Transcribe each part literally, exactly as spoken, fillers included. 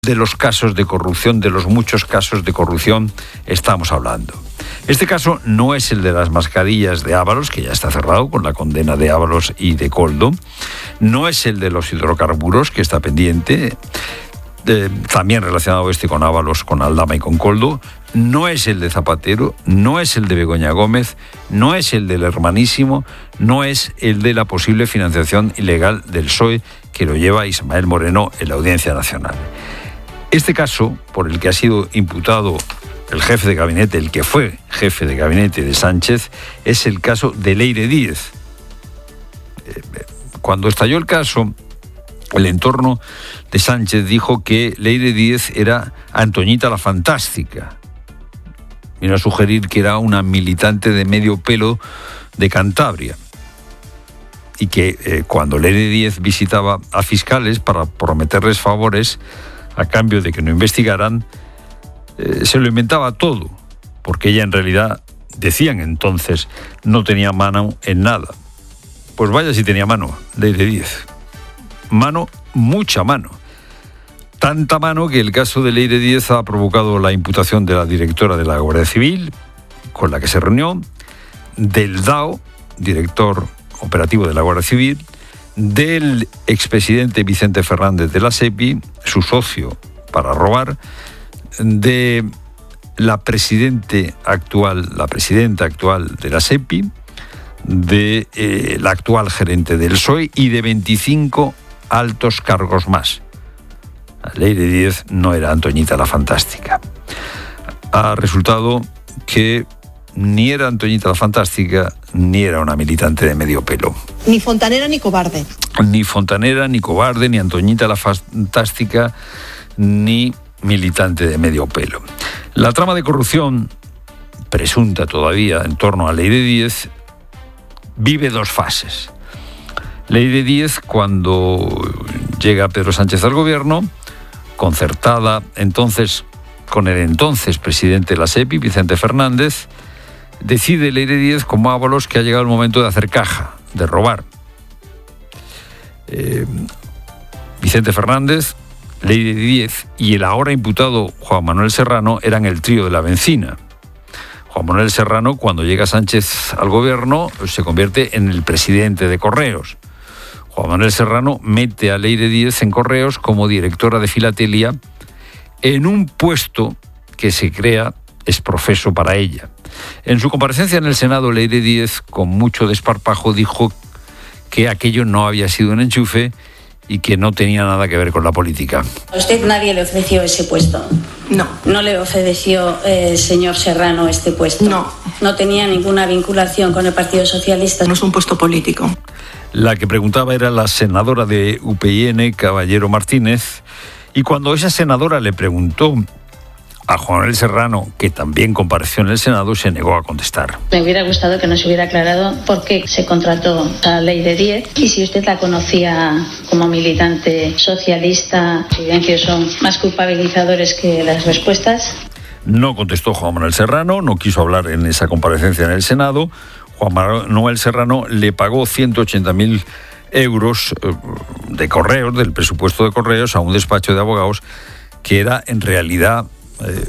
de los casos de corrupción, de los muchos casos de corrupción estamos hablando. Este caso no es el de las mascarillas de Ábalos, que ya está cerrado con la condena de Ábalos y de Koldo. No es el de los hidrocarburos, que está pendiente, eh, también relacionado este con Ábalos, con Aldama y con Koldo. No es el de Zapatero, no es el de Begoña Gómez, no es el del Hermanísimo, no es el de la posible financiación ilegal del P S O E, que lo lleva Ismael Moreno en la Audiencia Nacional. Este caso, por el que ha sido imputado el jefe de gabinete, el que fue jefe de gabinete de Sánchez, es el caso de Leire Díez. Cuando estalló el caso, el entorno de Sánchez dijo que Leire Díez era Antoñita la Fantástica. Vino a sugerir que era una militante de medio pelo de Cantabria. Y que eh, cuando Leire Díez visitaba a fiscales para prometerles favores a cambio de que no investigaran, eh, se lo inventaba todo, porque ella en realidad, decían entonces, no tenía mano en nada. Pues vaya si tenía mano, Leire Díez. Mano, mucha mano. Tanta mano que el caso de Leire Díez ha provocado la imputación de la directora de la Guardia Civil, con la que se reunió, del D A O, director operativo de la Guardia Civil, del expresidente Vicente Fernández de la SEPI, su socio para robar, de la presidente actual, la presidenta actual de la SEPI, de eh, la actual gerente del P S O E y de veinticinco altos cargos más. Leire Díez no era Antoñita la Fantástica. Ha resultado que ni era Antoñita la Fantástica, ni era una militante de medio pelo. Ni fontanera ni cobarde. Ni fontanera, ni cobarde, ni Antoñita la Fantástica, ni militante de medio pelo. La trama de corrupción, presunta todavía en torno a Leire Díez, vive dos fases. Leire Díez, cuando llega Pedro Sánchez al gobierno, concertada entonces con el entonces presidente de la SEPI, Vicente Fernández, decide Leire Díez, como Ábalos, que ha llegado el momento de hacer caja, de robar. Eh, Vicente Fernández, Leire Díez y el ahora imputado Juan Manuel Serrano eran el trío de la bencina. Juan Manuel Serrano, cuando llega Sánchez al gobierno, se convierte en el presidente de Correos. Juan Manuel Serrano mete a Leire Díez en Correos como directora de filatelia en un puesto que se crea exprofeso para ella. En su comparecencia en el Senado, Leire Díez, con mucho desparpajo, dijo que aquello no había sido un enchufe y que no tenía nada que ver con la política. ¿A usted nadie le ofreció ese puesto? No. ¿No le ofreció el eh, señor Serrano este puesto? No. ¿No tenía ninguna vinculación con el Partido Socialista? No es un puesto político. La que preguntaba era la senadora de U P y N, Caballero Martínez, y cuando esa senadora le preguntó a Juan Manuel Serrano, que también compareció en el Senado, se negó a contestar. Me hubiera gustado que nos hubiera aclarado por qué se contrató a Leire Díez y si usted la conocía como militante socialista. Los silencios son más culpabilizadores que las respuestas. No contestó Juan Manuel Serrano, no quiso hablar en esa comparecencia en el Senado. Juan Manuel Serrano le pagó ciento ochenta mil euros de correos, del presupuesto de Correos, a un despacho de abogados que era en realidad, eh,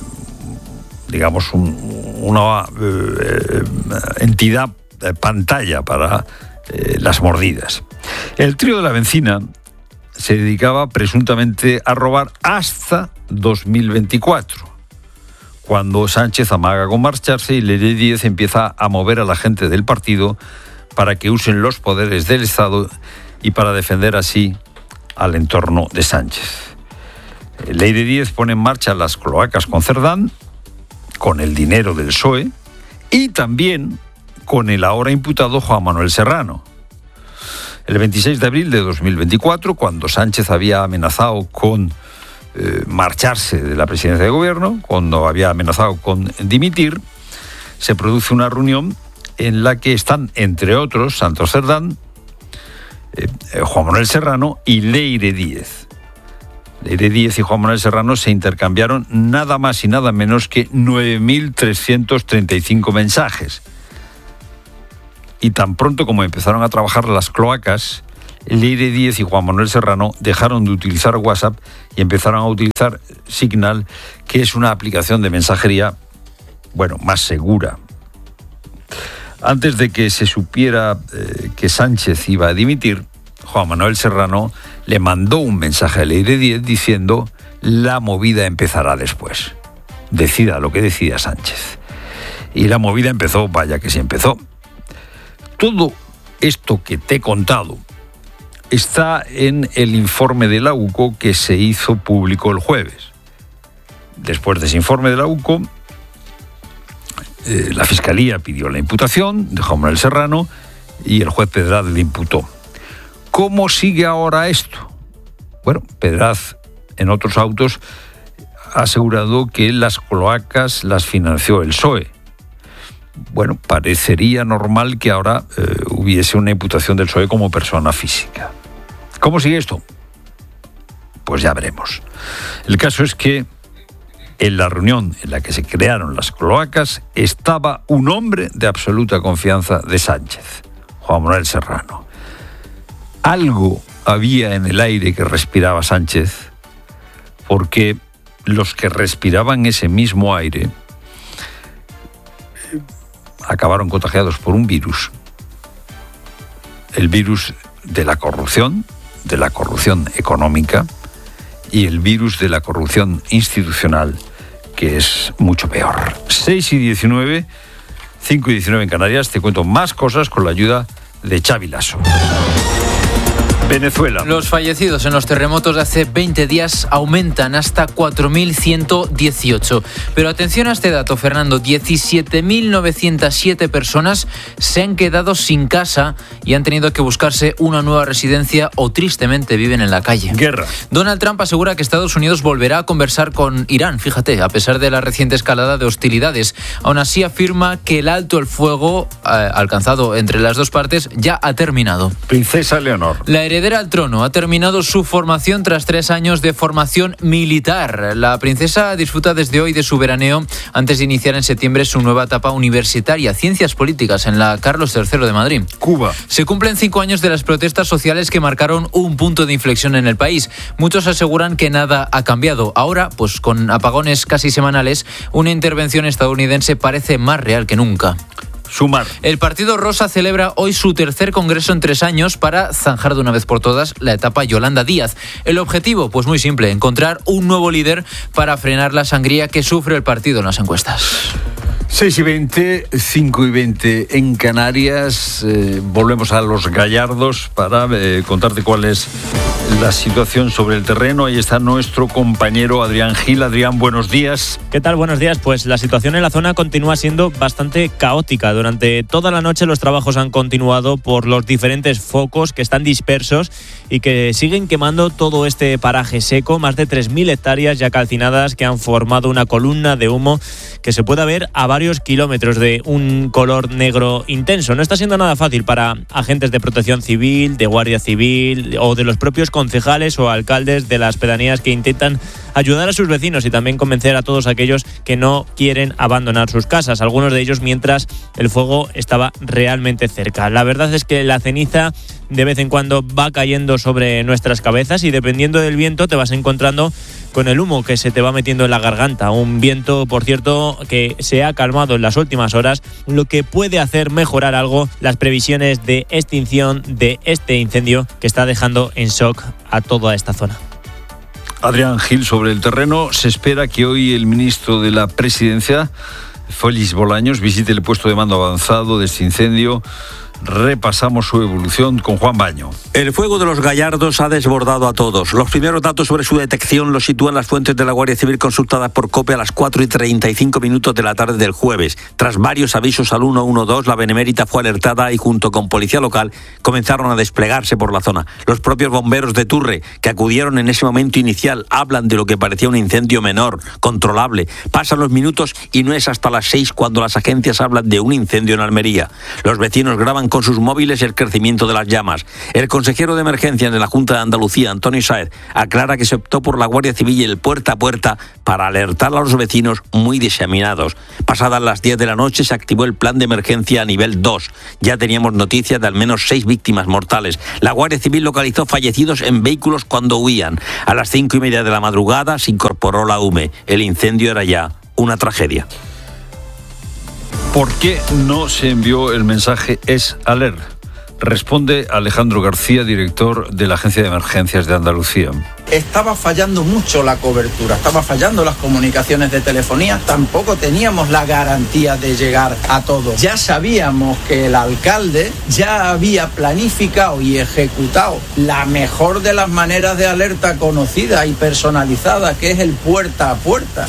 digamos, un, una eh, entidad eh, pantalla para eh, las mordidas. El trío de la bencina se dedicaba presuntamente a robar hasta dos mil veinticuatro. Cuando Sánchez amaga con marcharse y Leire Díez empieza a mover a la gente del partido para que usen los poderes del Estado y para defender así al entorno de Sánchez. Leire Díez pone en marcha las cloacas con Cerdán, con el dinero del P S O E y también con el ahora imputado Juan Manuel Serrano. El veintiséis de abril de dos mil veinticuatro, cuando Sánchez había amenazado con Eh, marcharse de la presidencia de gobierno, cuando había amenazado con dimitir, se produce una reunión en la que están, entre otros, Santos Cerdán, eh, Juan Manuel Serrano y Leire Díez. Leire Díez y Juan Manuel Serrano se intercambiaron nada más y nada menos que nueve mil trescientos treinta y cinco mensajes. Y tan pronto como empezaron a trabajar las cloacas, Leire Díez y Juan Manuel Serrano dejaron de utilizar WhatsApp y empezaron a utilizar Signal, que es una aplicación de mensajería, bueno, más segura. Antes de que se supiera eh, que Sánchez iba a dimitir, Juan Manuel Serrano le mandó un mensaje a Leire Díez diciendo: la movida empezará después. Decida lo que decida Sánchez. Y la movida empezó, vaya que sí empezó. Todo esto que te he contado está en el informe de la U C O que se hizo público el jueves. Después de ese informe de la U C O, eh, la Fiscalía pidió la imputación de Juan Manuel Serrano y el juez Pedraz le imputó. ¿Cómo sigue ahora esto? Bueno, Pedraz en otros autos ha asegurado que las cloacas las financió el P S O E. Bueno, parecería normal que ahora eh, hubiese una imputación del P S O E como persona física. ¿Cómo sigue esto? Pues ya veremos. El caso es que en la reunión en la que se crearon las cloacas estaba un hombre de absoluta confianza de Sánchez, Juan Manuel Serrano. Algo había en el aire que respiraba Sánchez, porque los que respiraban ese mismo aire acabaron contagiados por un virus, el virus de la corrupción, de la corrupción económica y el virus de la corrupción institucional, que es mucho peor. seis y diecinueve, cinco y diecinueve en Canarias. Te cuento más cosas con la ayuda de Xavi Lasso. Venezuela. Los fallecidos en los terremotos de hace veinte días aumentan hasta cuatro mil ciento dieciocho. Pero atención a este dato, Fernando. diecisiete mil novecientas siete personas se han quedado sin casa y han tenido que buscarse una nueva residencia o tristemente viven en la calle. Guerra. Donald Trump asegura que Estados Unidos volverá a conversar con Irán, fíjate, a pesar de la reciente escalada de hostilidades. Aún así afirma que el alto el fuego eh, alcanzado entre las dos partes ya ha terminado. Princesa Leonor. La heredera al trono ha terminado su formación tras tres años de formación militar. La princesa disfruta desde hoy de su veraneo antes de iniciar en septiembre su nueva etapa universitaria, Ciencias Políticas, en la Carlos tercero de Madrid. Cuba. Se cumplen cinco años de las protestas sociales que marcaron un punto de inflexión en el país. Muchos aseguran que nada ha cambiado. Ahora, pues con apagones casi semanales, una intervención estadounidense parece más real que nunca. Sumar. El Partido Rosa celebra hoy su tercer congreso en tres años para zanjar de una vez por todas la etapa Yolanda Díaz. El objetivo, pues muy simple, encontrar un nuevo líder para frenar la sangría que sufre el partido en las encuestas. seis y veinte, cinco y veinte en Canarias. Eh, volvemos a los Gallardos para eh, contarte cuál es la situación sobre el terreno. Ahí está nuestro compañero Adrián Gil. Adrián, buenos días. ¿Qué tal? Buenos días. Pues la situación en la zona continúa siendo bastante caótica. Durante toda la noche los trabajos han continuado por los diferentes focos que están dispersos y que siguen quemando todo este paraje seco. Más de tres mil hectáreas ya calcinadas que han formado una columna de humo que se puede ver a varios kilómetros, de un color negro intenso. No está siendo nada fácil para agentes de protección civil, de guardia civil o de los propios concejales o alcaldes de las pedanías que intentan ayudar a sus vecinos y también convencer a todos aquellos que no quieren abandonar sus casas, algunos de ellos mientras el fuego estaba realmente cerca. La verdad es que la ceniza de vez en cuando va cayendo sobre nuestras cabezas y dependiendo del viento te vas encontrando con el humo que se te va metiendo en la garganta. Un viento, por cierto, que se ha calmado en las últimas horas, lo que puede hacer mejorar algo las previsiones de extinción de este incendio que está dejando en shock a toda esta zona. Adrián Gil, sobre el terreno, se espera que hoy el ministro de la Presidencia, Félix Bolaños, visite el puesto de mando avanzado de este incendio. Repasamos su evolución con Juan Baño. El fuego de los Gallardos ha desbordado a todos. Los primeros datos sobre su detección los sitúan las fuentes de la Guardia Civil consultadas por COPE a las cuatro y treinta y cinco minutos de la tarde del jueves. Tras varios avisos al ciento doce, la Benemérita fue alertada y junto con policía local comenzaron a desplegarse por la zona. Los propios bomberos de Turre, que acudieron en ese momento inicial, hablan de lo que parecía un incendio menor, controlable. Pasan los minutos y no es hasta las seis cuando las agencias hablan de un incendio en Almería. Los vecinos graban con sus móviles el crecimiento de las llamas. El consejero de emergencias de la Junta de Andalucía, Antonio Sáez, aclara que se optó por la Guardia Civil y el puerta a puerta para alertar a los vecinos muy diseminados. Pasadas las diez de la noche se activó el plan de emergencia a nivel dos. Ya teníamos noticias de al menos seis víctimas mortales. La Guardia Civil localizó fallecidos en vehículos cuando huían. A las cinco y media de la madrugada se incorporó la U M E. El incendio era ya una tragedia. ¿Por qué no se envió el mensaje Es Alert? Responde Alejandro García, director de la Agencia de Emergencias de Andalucía. Estaba fallando mucho la cobertura, estaba fallando las comunicaciones de telefonía, tampoco teníamos la garantía de llegar a todo. Ya sabíamos que el alcalde ya había planificado y ejecutado la mejor de las maneras de alerta conocida y personalizada, que es el puerta a puerta.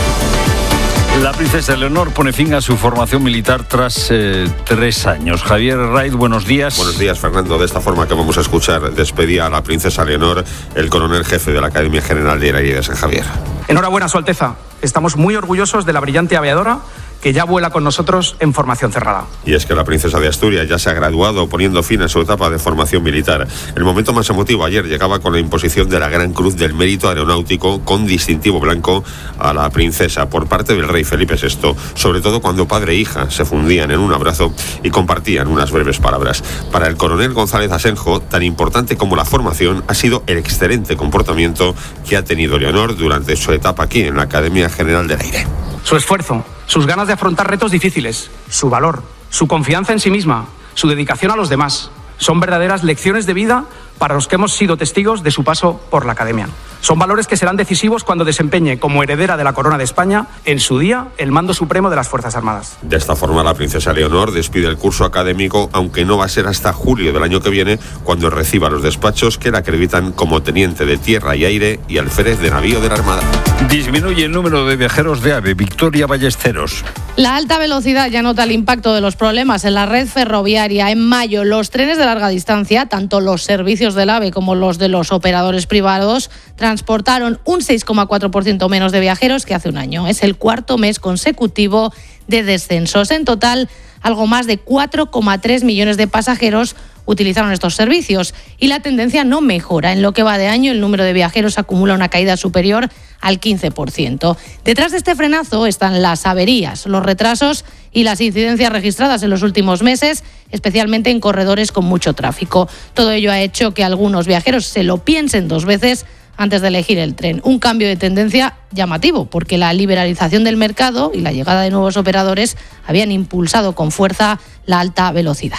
La princesa Leonor pone fin a su formación militar tras eh, tres años. Javier Herraiz, buenos días. Buenos días, Fernando. De esta forma que vamos a escuchar, despedía a la princesa Leonor el coronel jefe de la Academia General de Aire de San Javier. Enhorabuena, Su Alteza. Estamos muy orgullosos de la brillante aviadora que ya vuela con nosotros en formación cerrada. Y es que la princesa de Asturias ya se ha graduado poniendo fin a su etapa de formación militar. El momento más emotivo ayer llegaba con la imposición de la Gran Cruz del Mérito Aeronáutico con distintivo blanco a la princesa por parte del rey Felipe sexto, sobre todo cuando padre e hija se fundían en un abrazo y compartían unas breves palabras. Para el coronel González Asenjo, tan importante como la formación ha sido el excelente comportamiento que ha tenido Leonor durante su etapa aquí en la Academia General del Aire. Su esfuerzo, sus ganas de afrontar retos difíciles, su valor, su confianza en sí misma, su dedicación a los demás, son verdaderas lecciones de vida para los que hemos sido testigos de su paso por la Academia. Son valores que serán decisivos cuando desempeñe como heredera de la Corona de España, en su día, el mando supremo de las Fuerzas Armadas. De esta forma, la princesa Leonor despide el curso académico, aunque no va a ser hasta julio del año que viene, cuando reciba los despachos que la acreditan como teniente de tierra y aire y alférez de navío de la Armada. Disminuye el número de viajeros de AVE. Victoria Ballesteros. La alta velocidad ya nota el impacto de los problemas en la red ferroviaria. En mayo, los trenes de larga distancia, tanto los servicios del AVE como los de los operadores privados, transportaron un seis coma cuatro por ciento menos de viajeros que hace un año. Es el cuarto mes consecutivo de descensos. En total, algo más de cuatro coma tres millones de pasajeros utilizaron estos servicios y la tendencia no mejora. En lo que va de año, el número de viajeros acumula una caída superior al quince por ciento. Detrás de este frenazo están las averías, los retrasos y las incidencias registradas en los últimos meses, especialmente en corredores con mucho tráfico. Todo ello ha hecho que algunos viajeros se lo piensen dos veces antes de elegir el tren. Un cambio de tendencia llamativo, porque la liberalización del mercado y la llegada de nuevos operadores habían impulsado con fuerza la alta velocidad.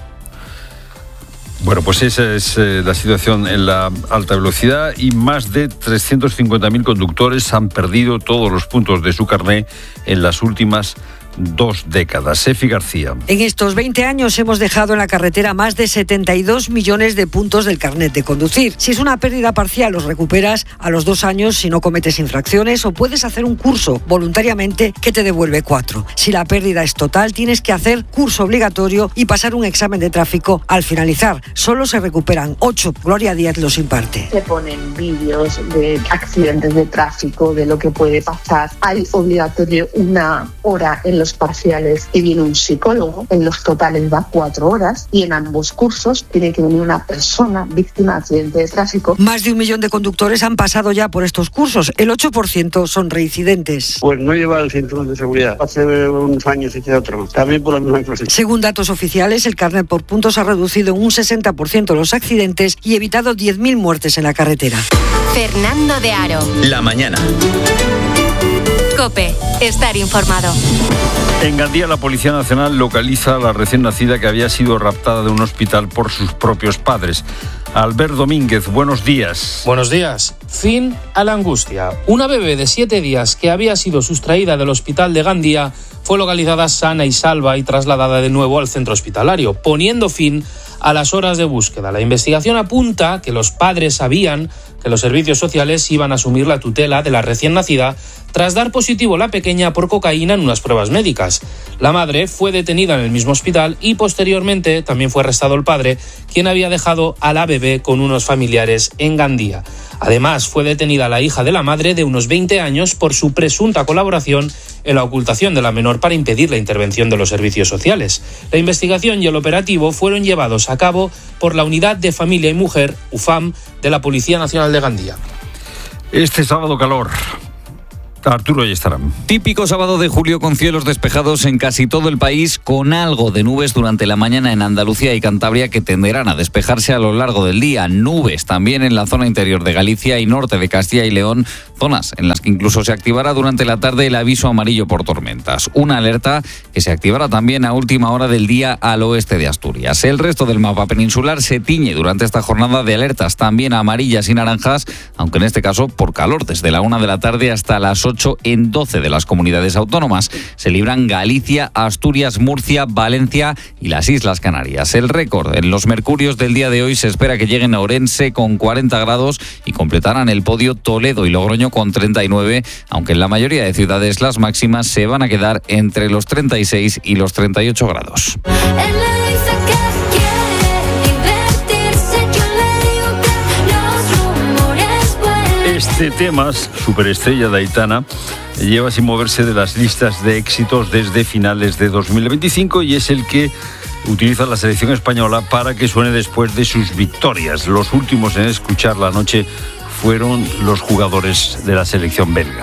Bueno, pues esa es eh, la situación en la alta velocidad y más de trescientos cincuenta mil conductores han perdido todos los puntos de su carné en las últimas dos décadas. Sefi García. En estos veinte años hemos dejado en la carretera más de setenta y dos millones de puntos del carnet de conducir. Si es una pérdida parcial, los recuperas a los dos años si no cometes infracciones o puedes hacer un curso voluntariamente que te devuelve cuatro. Si la pérdida es total, tienes que hacer curso obligatorio y pasar un examen de tráfico al finalizar. Solo se recuperan ocho. Gloria Díaz los imparte. Se ponen vídeos de accidentes de tráfico, de lo que puede pasar. Hay obligatorio una hora en los parciales y viene un psicólogo, en los totales va cuatro horas y en ambos cursos tiene que venir una persona víctima de accidente de tráfico. Más de un millón de conductores han pasado ya por estos cursos, el ocho por ciento son reincidentes. Pues no lleva el cinturón de seguridad, hace unos años hice otro, también por la misma cosa. Según datos oficiales, el carnet por puntos ha reducido en un sesenta por ciento los accidentes y evitado diez mil muertes en la carretera. Fernando de Aro. La mañana. COPE. Estar informado. En Gandía, la Policía Nacional localiza a la recién nacida que había sido raptada de un hospital por sus propios padres. Albert Domínguez, buenos días. Buenos días. Fin a la angustia. Una bebé de siete días que había sido sustraída del hospital de Gandía fue localizada sana y salva y trasladada de nuevo al centro hospitalario, poniendo fin a las horas de búsqueda. La investigación apunta que los padres sabían que los servicios sociales iban a asumir la tutela de la recién nacida tras dar positivo la pequeña por cocaína en unas pruebas médicas. La madre fue detenida en el mismo hospital y posteriormente también fue arrestado el padre, quien había dejado a la bebé con unos familiares en Gandía. Además, fue detenida la hija de la madre de unos veinte años por su presunta colaboración en la ocultación de la menor para impedir la intervención de los servicios sociales. La investigación y el operativo fueron llevados a cabo por la Unidad de Familia y Mujer, U F A M, de la Policía Nacional de Gandía. Este sábado calor. Arturo Ayestarán. Típico sábado de julio con cielos despejados en casi todo el país, con algo de nubes durante la mañana en Andalucía y Cantabria que tenderán a despejarse a lo largo del día. Nubes también en la zona interior de Galicia y norte de Castilla y León, zonas en las que incluso se activará durante la tarde el aviso amarillo por tormentas. Una alerta que se activará también a última hora del día al oeste de Asturias. El resto del mapa peninsular se tiñe durante esta jornada de alertas también amarillas y naranjas, aunque en este caso por calor, desde la una de la tarde hasta las ocho en doce de las comunidades autónomas. Se libran Galicia, Asturias, Murcia, Valencia y las Islas Canarias. El récord en los mercurios del día de hoy se espera que lleguen a Orense con cuarenta grados y completarán el podio Toledo y Logroño con treinta y nueve, aunque en la mayoría de ciudades las máximas se van a quedar entre los treinta y seis y los treinta y ocho grados. Este tema, Superestrella de Aitana, lleva sin moverse de las listas de éxitos desde finales de dos mil veinticinco y es el que utiliza la selección española para que suene después de sus victorias. Los últimos en escuchar la noche fueron los jugadores de la selección belga.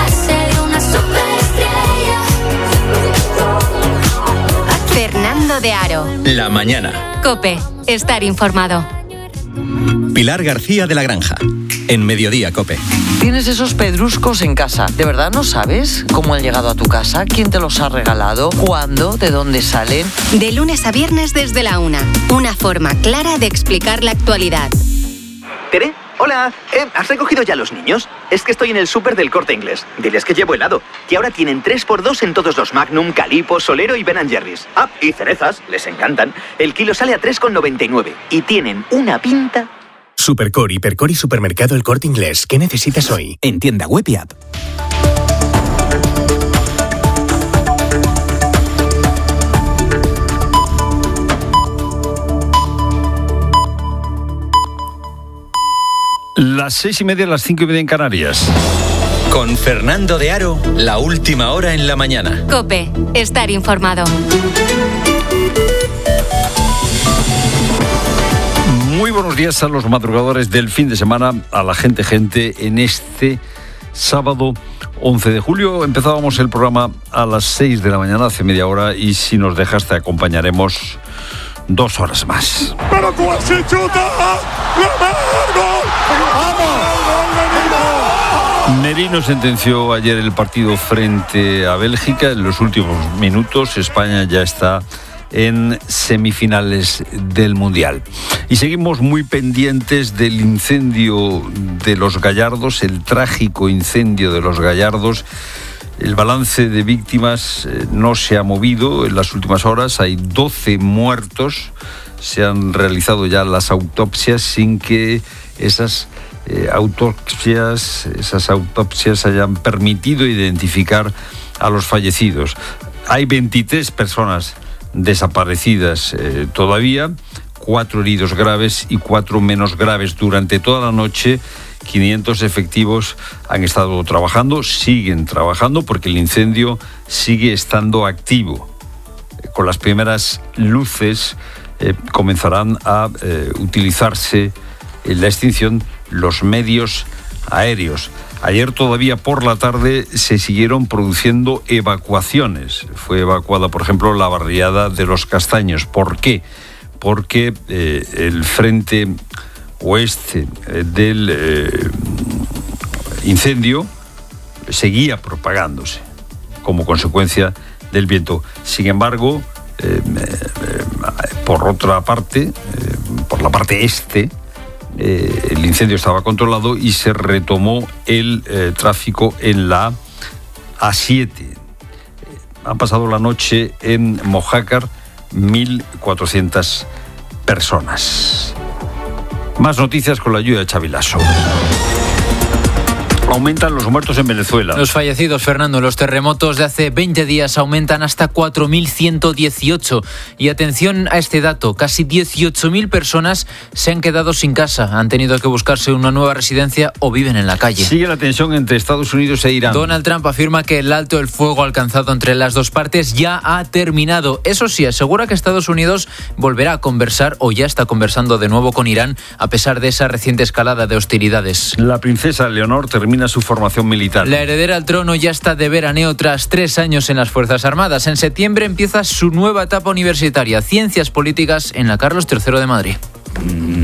Fernando de Aro. La mañana. COPE. Estar informado. Pilar García de la Granja. En Mediodía, COPE. Tienes esos pedruscos en casa. ¿De verdad no sabes cómo han llegado a tu casa? ¿Quién te los ha regalado? ¿Cuándo? ¿De dónde salen? De lunes a viernes desde la una. Una forma clara de explicar la actualidad. ¿Tere? Hola. Eh, ¿Has recogido ya a los niños? Es que estoy en el súper del Corte Inglés. Diles que llevo helado. Que ahora tienen tres por dos en todos los Magnum, Calippo, Solero y Ben and Jerry's. Ah, y cerezas. Les encantan. El kilo sale a tres con noventa y nueve. Y tienen una pinta... Supercore, Hipercore y Supermercado El Corte Inglés. ¿Qué necesitas hoy? En tienda web y app. Las seis y media, las cinco y media en Canarias. Con Fernando de Aro, la última hora en la mañana. COPE. Estar informado. Muy buenos días a los madrugadores del fin de semana, a la gente, gente, en este sábado once de julio. Empezábamos el programa a las seis de la mañana, hace media hora, y si nos dejas te acompañaremos dos horas más. ¡Pero cuál se chuta! Merino sentenció ayer el partido frente a Bélgica. En los últimos minutos España ya está en semifinales del Mundial. Y seguimos muy pendientes del incendio de Los Gallardos, el trágico incendio de Los Gallardos. El balance de víctimas eh, no se ha movido en las últimas horas. Hay doce muertos. Se han realizado ya las autopsias sin que esas eh, autopsias, esas autopsias hayan permitido identificar a los fallecidos. Hay veintitrés personas desaparecidas eh, todavía, cuatro heridos graves y cuatro menos graves. Durante toda la noche, quinientos efectivos han estado trabajando, siguen trabajando porque el incendio sigue estando activo. Con las primeras luces eh, comenzarán a eh, utilizarse en la extinción los medios aéreos. Ayer todavía por la tarde se siguieron produciendo evacuaciones. Fue evacuada, por ejemplo, la barriada de Los Castaños. ¿Por qué? Porque eh, el frente oeste eh, del eh, incendio seguía propagándose como consecuencia del viento. Sin embargo, eh, eh, por otra parte, eh, por la parte este, Eh, el incendio estaba controlado y se retomó el eh, tráfico en la A siete. Han pasado la noche en Mojácar mil cuatrocientas personas. Más noticias con la ayuda de Xavi Lasso. Aumentan los muertos en Venezuela. Los fallecidos, Fernando, en los terremotos de hace veinte días aumentan hasta cuatro mil ciento dieciocho. Y atención a este dato, casi dieciocho mil personas se han quedado sin casa, han tenido que buscarse una nueva residencia o viven en la calle. Sigue la tensión entre Estados Unidos e Irán. Donald Trump afirma que el alto el fuego alcanzado entre las dos partes ya ha terminado. Eso sí, asegura que Estados Unidos volverá a conversar o ya está conversando de nuevo con Irán a pesar de esa reciente escalada de hostilidades. La princesa Leonor termina su formación militar. La heredera al trono ya está de veraneo tras tres años en las Fuerzas Armadas. En septiembre empieza su nueva etapa universitaria, Ciencias Políticas, en la Carlos tercero de Madrid. Mm.